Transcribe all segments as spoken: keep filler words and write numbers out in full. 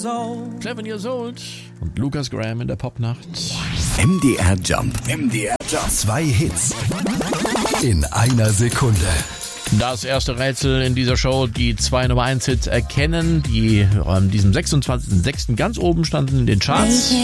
years old. Seven Years Old und Lukas Graham in der Popnacht. M D R Jump. M D R Jump. Zwei Hits in einer Sekunde. Das erste Rätsel in dieser Show, die zwei Nummer eins Hits erkennen, die an diesem sechsundzwanzigsten sechsten ganz oben standen in den Charts.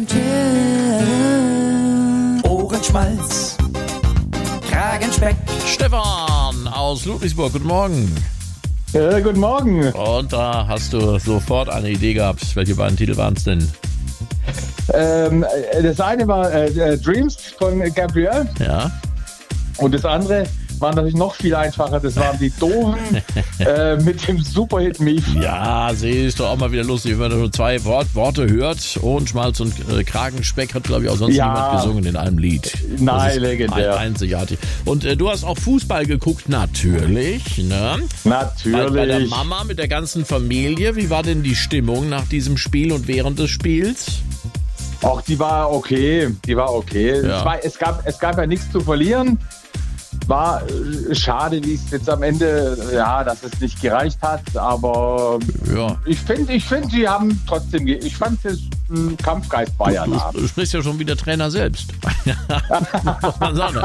Ohrenschmalz, Kragenspeck. Stefan aus Ludwigsburg, guten Morgen. Ja, guten Morgen. Und da hast du sofort eine Idee gehabt. Welche beiden Titel waren es denn? Ähm, das eine war äh, Dreams von Gabrielle Ja. und das andere war natürlich noch viel einfacher. Das waren die Doofen äh, mit dem Superhit Mief. Ja, sie ist doch auch mal wieder lustig, wenn man nur zwei Wort, Worte hört. Ohrenschmalz und äh, Kragenspeck hat, glaube ich, auch sonst Ja. niemand gesungen in einem Lied. Nein, Das ist legendär. ein- Einzigartig. Und äh, du hast auch Fußball geguckt, natürlich. Ne? Bei, Natürlich. bei der Mama mit der ganzen Familie. Wie war denn die Stimmung nach diesem Spiel und während des Spiels? Auch die war okay. Die war okay. Ja. Es, war, es, gab, es gab ja nichts zu verlieren. War äh, schade, wie es jetzt am Ende, ja, dass es nicht gereicht hat. Aber Ja. ich finde, ich finde, sie haben trotzdem, ge- ich fand es ein Kampfgeist Bayern Du, haben. du sprichst ja schon wie der Trainer selbst. Muss man sagen.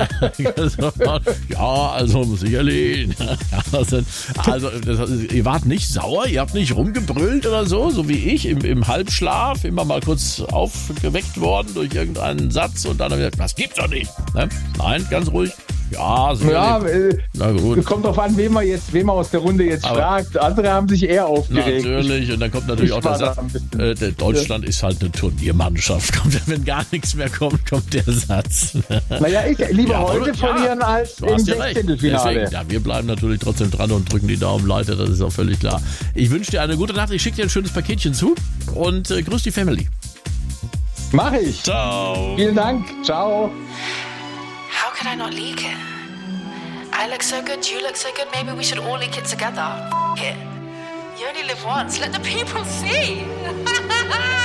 Ja, also sicherlich. Also, also das, ihr wart nicht sauer, ihr habt nicht rumgebrüllt oder so, so wie ich im, im Halbschlaf, immer mal kurz aufgeweckt worden durch irgendeinen Satz und dann haben wir gesagt, was gibt's doch nicht. Ne? Nein, ganz ruhig. Ja, Ja, sicherlich. äh, Na gut. kommt drauf an, wen man jetzt, wen man aus der Runde jetzt Aber- fragt. Andere haben sich eher aufgeregt. Natürlich, und dann kommt natürlich ich auch der war da Satz, ein bisschen- äh, der Deutschland ist halt eine Turniermannschaft. Kommt, wenn gar nichts mehr kommt, kommt der Satz. Naja, ich lieber Ja, heute oder? verlieren Ja, als du im hast ja recht. Sechzehntelfinale. Deswegen, ja, wir bleiben natürlich trotzdem dran und drücken die Daumen weiter, das ist auch völlig klar. Ich wünsche dir eine gute Nacht, ich schicke dir ein schönes Paketchen zu und äh, grüß die Family. Mach ich. Ciao. Vielen Dank. Ciao. How could I not leak it? I look so good, you look so good, maybe we should all leak it together. F- it. You only live once, let the people see.